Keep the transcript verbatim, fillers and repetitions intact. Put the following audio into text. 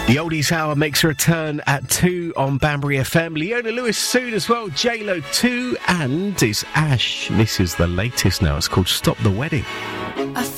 The Oldies Hour makes a return at two on Banbury F M. Leona Lewis soon as well, J-Lo two, and it's Ash. This is the latest now. It's called Stop the Wedding. I